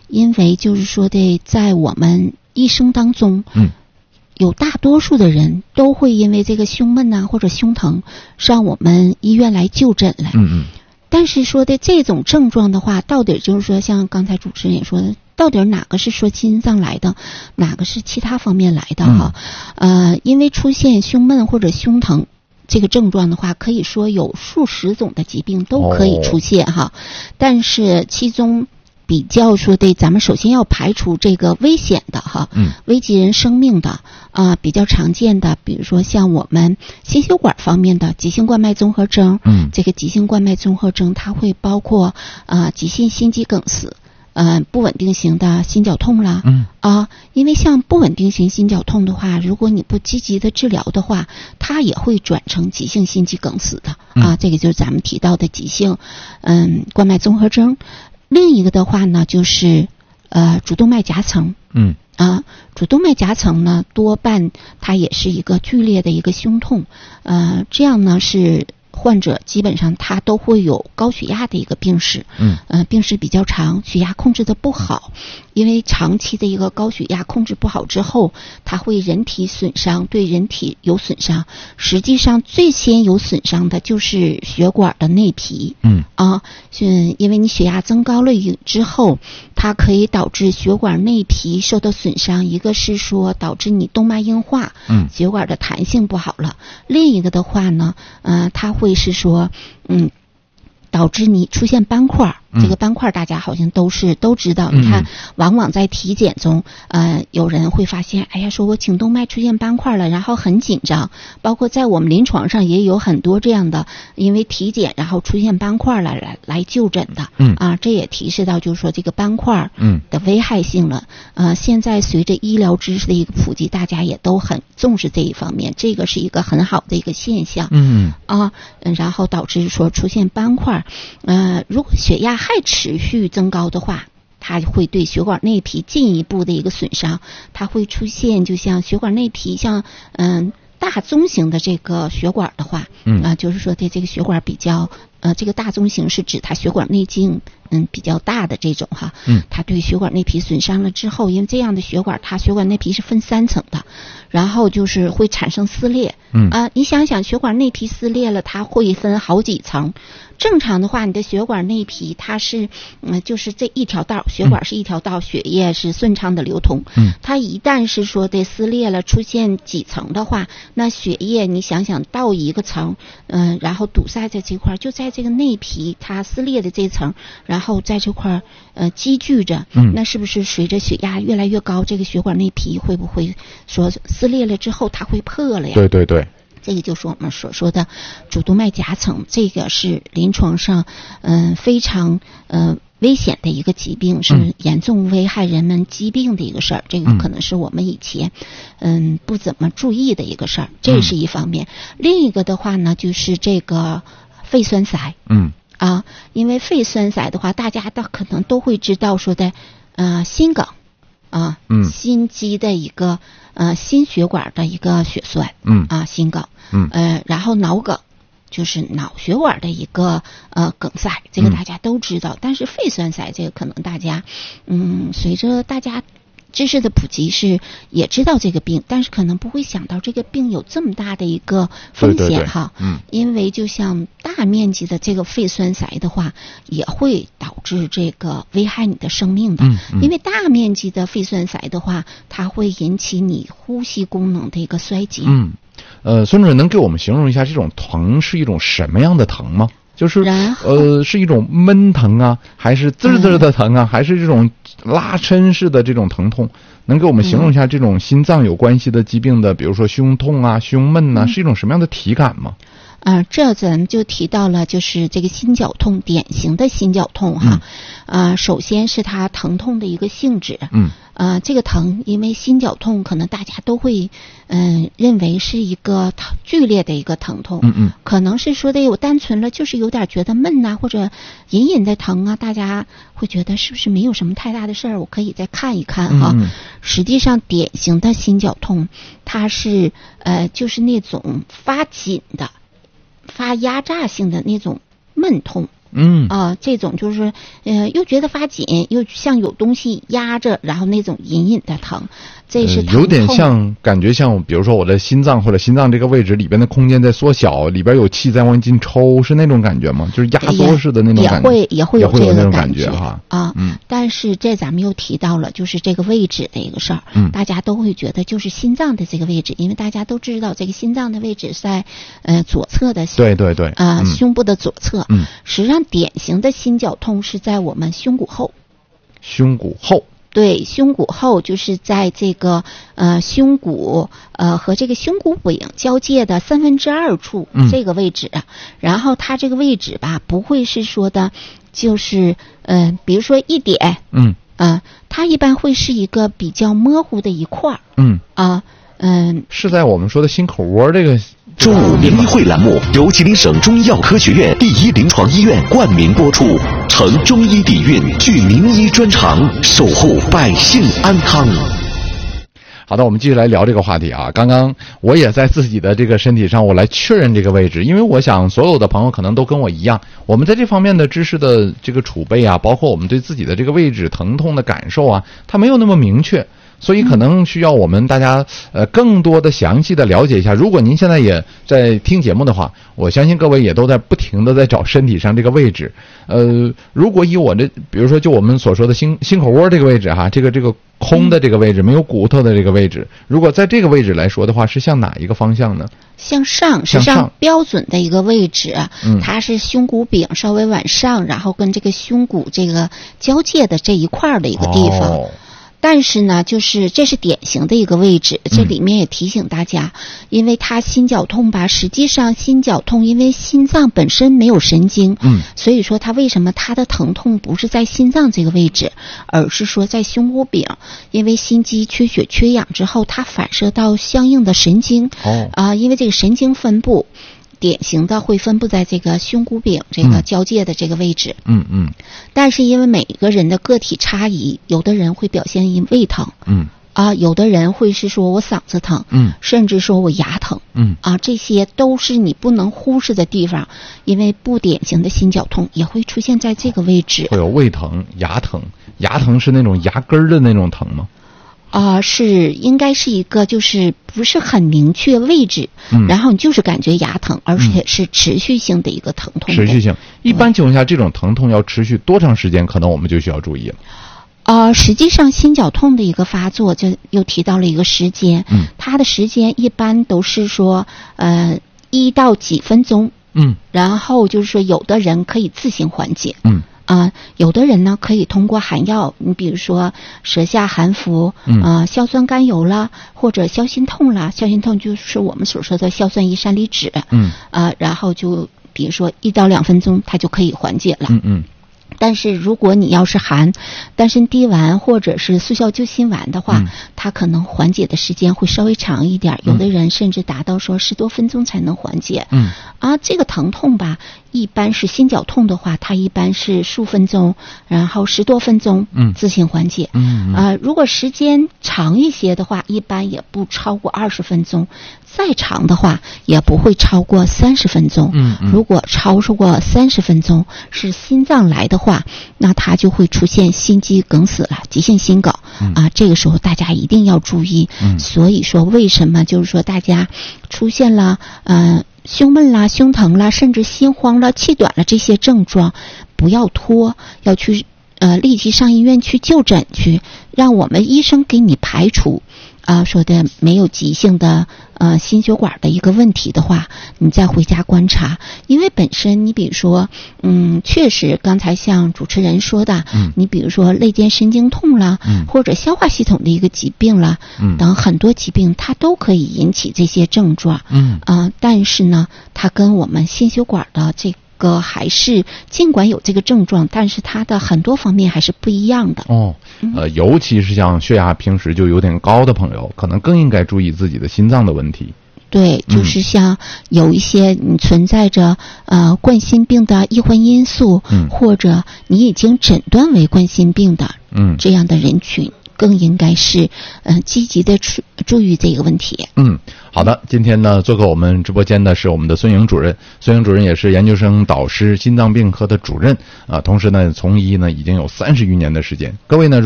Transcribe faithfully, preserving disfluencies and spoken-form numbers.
因为就是说的，在我们一生当中， 嗯， 有大多数的人都会因为这个胸闷呐、啊、或者胸疼上我们医院来就诊来。 嗯嗯。 但是说的这种症状的话，到底就是说，像刚才主持人也说的，到底哪个是说心脏来的，哪个是其他方面来的哈？嗯、呃，因为出现胸闷或者胸疼这个症状的话，可以说有数十种的疾病都可以出现哈。哦、但是其中比较说的，咱们首先要排除这个危险的哈， 嗯， 危及人生命的啊、呃，比较常见的，比如说像我们心血管方面的急性冠脉综合征， 嗯， 这个急性冠脉综合征它会包括啊、呃、急性心肌梗死，呃不稳定型的心绞痛啦， 嗯啊，因为像不稳定型心绞痛的话，如果你不积极的治疗的话，它也会转成急性心肌梗死的、嗯、啊，这个就是咱们提到的急性嗯冠脉综合征。另一个的话呢，就是呃主动脉夹层， 嗯啊，主动脉夹层呢，多半它也是一个剧烈的一个胸痛，呃，这样呢是患者基本上他都会有高血压的一个病史， 嗯， 呃，病史比较长，血压控制的不好，因为长期的一个高血压控制不好之后，它会人体损伤，对人体有损伤。实际上最先有损伤的就是血管的内皮， 嗯啊，是因为你血压增高了之后，它可以导致血管内皮受到损伤，一个是说导致你动脉硬化， 嗯， 血管的弹性不好了，另一个的话呢，呃，它会是说，嗯，导致你出现斑块。这个斑块大家好像都是都知道， 嗯、 你看往往在体检中呃有人会发现，哎呀说我颈动脉出现斑块了，然后很紧张，包括在我们临床上也有很多这样的因为体检然后出现斑块来来来就诊的， 嗯啊，这也提示到就是说这个斑块嗯的危害性了。呃现在随着医疗知识的一个普及，大家也都很重视这一方面，这个是一个很好的一个现象。 嗯啊，然后导致说出现斑块，呃如果血压还持续增高的话，它会对血管内皮进一步的一个损伤，它会出现就像血管内皮像嗯大宗型的这个血管的话， 嗯啊、呃，就是说对这个血管比较呃这个大宗型是指它血管内径嗯比较大的这种哈， 嗯， 它对血管内皮损伤了之后，因为这样的血管它血管内皮是分三层的，然后就是会产生撕裂， 嗯啊、呃，你想想血管内皮撕裂了，它会分好几层。正常的话，你的血管内皮它是，嗯，就是这一条道，血管是一条道，嗯、血液是顺畅的流通。 嗯， 它一旦是说的撕裂了，出现几层的话，那血液你想想到一个层，嗯、呃，然后堵塞在这块，就在这个内皮它撕裂的这层，然后在这块呃积聚着， 嗯， 那是不是随着血压越来越高，这个血管内皮会不会说撕裂了之后它会破了呀？ 对对对。 这个就是我们所说的主动脉夹层，这个是临床上嗯、呃、非常呃危险的一个疾病，是严重危害人们疾病的一个事儿。这个可能是我们以前嗯不怎么注意的一个事儿，这是一方面。另一个的话呢，就是这个肺栓塞。 嗯啊，因为肺栓塞的话，大家都可能都会知道说的呃心梗。啊， 嗯， 心肌的一个呃心血管的一个血栓， 嗯啊心梗， 嗯呃然后脑梗就是脑血管的一个呃梗塞，这个大家都知道，嗯、但是肺栓塞这个可能大家嗯随着大家知识的普及是也知道这个病，但是可能不会想到这个病有这么大的一个风险哈。 嗯， 因为就像大面积的这个肺栓塞的话，也会导致这个危害你的生命的。 嗯嗯、 因为大面积的肺栓塞的话，它会引起你呼吸功能的一个衰竭。 嗯，呃，孙主任能给我们形容一下这种疼是一种什么样的疼吗？就是呃，是一种闷疼啊，还是滋滋的疼啊，嗯、还是这种拉抻式的这种疼痛？能给我们形容一下这种心脏有关系的疾病的，比如说胸痛啊、胸闷呐、啊，是一种什么样的体感吗？ 啊、呃，这咱们就提到了，就是这个心绞痛，典型的心绞痛哈。啊、嗯呃，首先是它疼痛的一个性质。 嗯。 呃，这个疼，因为心绞痛，可能大家都会嗯、呃、认为是一个疼剧烈的一个疼痛。 嗯嗯。 可能是说的有单纯了，就是有点觉得闷呐、啊，或者隐隐的疼啊，大家会觉得是不是没有什么太大的事儿，我可以再看一看哈。 嗯。 实际上，典型的心绞痛，它是呃就是那种发紧的。发压榨性的那种闷痛， 嗯啊、呃，这种就是呃又觉得发紧，又像有东西压着，然后那种隐隐的疼，这是疼痛、 呃、有点像感觉像，比如说我的心脏或者心脏这个位置里边的空间在缩小，里边有气在往进抽，是那种感觉吗？就是压缩式的那种感觉， 也会也会有这个感觉哈啊。嗯，但是这咱们又提到了，就是这个位置的一个事儿，嗯，大家都会觉得就是心脏的这个位置，因为大家都知道这个心脏的位置在呃左侧的， 对对对， 啊、呃嗯，胸部的左侧， 嗯， 实际上典型的心绞痛是在我们胸骨后， 胸骨后。 对，胸骨后就是在这个呃胸骨呃和这个胸骨柄交界的三分之二处、 嗯、 这个位置，然后它这个位置吧，不会是说的，就是呃，比如说一点， 嗯啊、呃，它一般会是一个比较模糊的一块儿， 嗯啊，嗯、呃， 是在我们说的心口窝这个。 中午名医会栏目由吉林省中医药科学院第一临床医院冠名播出，承中医底蕴，聚名医专长，守护百姓安康。 好的，我们继续来聊这个话题啊。刚刚我也在自己的这个身体上，我来确认这个位置，因为我想所有的朋友可能都跟我一样，我们在这方面的知识的这个储备啊，包括我们对自己的这个位置疼痛的感受啊，它没有那么明确。所以可能需要我们大家呃更多的详细的了解一下。如果您现在也在听节目的话，我相信各位也都在不停的在找身体上这个位置。呃，如果以我这，比如说就我们所说的心心口窝这个位置哈，这个这个空的这个位置，没有骨头的这个位置，如果在这个位置来说的话，是向哪一个方向呢？ 向上， 向上标准的一个位置， 嗯， 它是胸骨柄稍微往上，然后跟这个胸骨这个交界的这一块的一个地方。 哦， 但是呢，就是这是典型的一个位置，这里面也提醒大家，嗯、因为它心绞痛吧，实际上心绞痛，因为心脏本身没有神经， 嗯， 所以说它为什么它的疼痛不是在心脏这个位置，而是说在胸骨柄，因为心肌缺血缺氧之后，它反射到相应的神经， 哦， 啊、呃，因为这个神经分布。典型的会分布在这个胸骨柄这个交界的这个位置， 嗯嗯， 但是因为每个人的个体差异，有的人会表现因胃疼， 嗯啊，有的人会是说我嗓子疼， 嗯， 甚至说我牙疼， 嗯啊，这些都是你不能忽视的地方，因为不典型的心绞痛也会出现在这个位置， 会有胃疼、牙疼，牙疼是那种牙根儿的那种疼吗？ 啊、呃，是应该是一个就是不是很明确位置， 嗯，然后你就是感觉牙疼，而且是持续性的一个疼痛。 持续性，一般情况下，这种疼痛要持续多长时间？可能我们就需要注意了。 啊、呃，实际上心绞痛的一个发作，就又提到了一个时间， 嗯， 它的时间一般都是说，呃，一到几分钟， 嗯， 然后就是说，有的人可以自行缓解， 嗯。 啊、呃，有的人呢可以通过含药，你比如说舌下含服， 嗯， 啊、呃，硝酸甘油啦，或者消心痛啦，消心痛就是我们所说的硝酸乙山梨酯， 嗯， 啊、呃，然后就比如说一到两分钟，它就可以缓解了， 嗯嗯。 但是如果你要是含丹参滴丸或者是速效救心丸的话， 嗯， 它可能缓解的时间会稍微长一点，有的人甚至达到说十多分钟才能缓解。 嗯， 啊，这个疼痛吧，一般是心绞痛的话，它一般是数分钟，然后十多分钟， 嗯， 自行缓解。 嗯啊，如果时间长一些的话，一般也不超过二十分钟。再长的话也不会超过三十分钟。 嗯嗯， 如果超过三十分钟是心脏来的话，那它就会出现心肌梗死了，急性心梗。 嗯、 啊，这个时候大家一定要注意。 嗯， 所以说为什么就是说大家出现了呃胸闷啦、胸疼啦，甚至心慌了、气短了这些症状，不要拖，要去呃立即上医院去就诊去，让我们医生给你排除。啊，说的没有急性的呃心血管的一个问题的话，你再回家观察，因为本身你比如说，嗯，确实刚才像主持人说的， 嗯， 你比如说肋间神经痛啦， 嗯， 或者消化系统的一个疾病啦， 嗯， 等很多疾病它都可以引起这些症状， 嗯， 啊、呃，但是呢，它跟我们心血管的这个。个还是尽管有这个症状，但是它的很多方面还是不一样的。 哦，呃，尤其是像血压平时就有点高的朋友，可能更应该注意自己的心脏的问题。 对，就是像有一些你存在着呃冠心病的易患因素， 嗯， 或者你已经诊断为冠心病的， 嗯， 这样的人群。 更应该是呃积极的注注意这个问题。 嗯，好的，今天呢做客我们直播间的是我们的孙颖主任，孙颖主任也是研究生导师、心脏病科的主任啊，同时呢从医呢已经有三十余年的时间。各位呢如